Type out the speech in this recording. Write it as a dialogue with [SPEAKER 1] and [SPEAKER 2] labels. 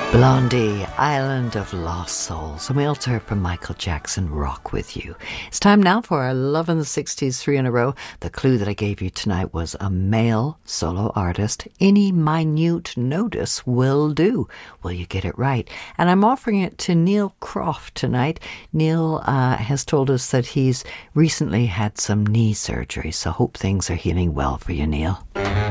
[SPEAKER 1] Blondie, Island of Lost Souls. And we also heard from Michael Jackson, Rock With You. It's time now for our Love in the 60s 3 in a row. The clue that I gave you tonight was a male solo artist. Any minute notice will do. Will you get it right? And I'm offering it to Neil Croft tonight. Neil has told us that he's recently had some knee surgery, so hope things are healing well for you, Neil.